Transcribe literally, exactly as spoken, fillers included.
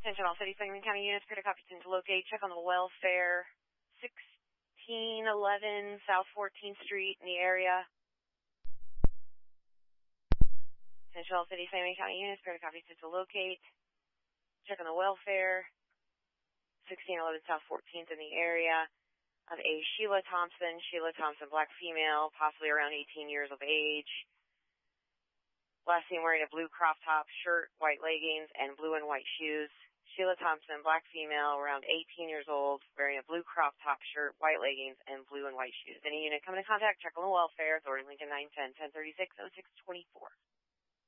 Attention all City Sangamon County units, Critter Copyton to locate, check on the welfare, sixteen eleven South fourteenth Street in the area. Attention all City Sangamon County units, Critter Copyton to locate, check on the welfare, sixteen eleven South fourteenth in the area of a Sheila Thompson, Sheila Thompson, black female, possibly around eighteen years of age. Last seen wearing a blue crop top shirt, white leggings, and blue and white shoes. Sheila Thompson, black female, around eighteen years old, wearing a blue crop top shirt, white leggings, and blue and white shoes. Any unit coming in contact, check on the welfare. Authority Lincoln nine ten, ten thirty-six, oh six twenty-four.